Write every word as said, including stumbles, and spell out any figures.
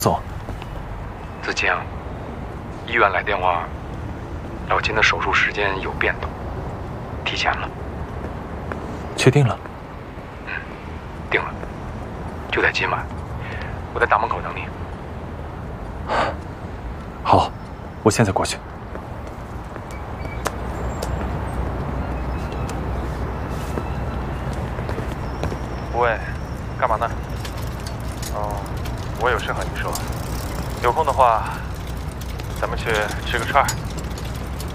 总， 子清，医院来电话，老金的手术时间有变动，提前了。 确定了？ 嗯，定了，就在今晚，我在大门口等你。 好，我现在过去。 喂，干嘛呢？哦，我有事和你说，有空的话，咱们去吃个串儿。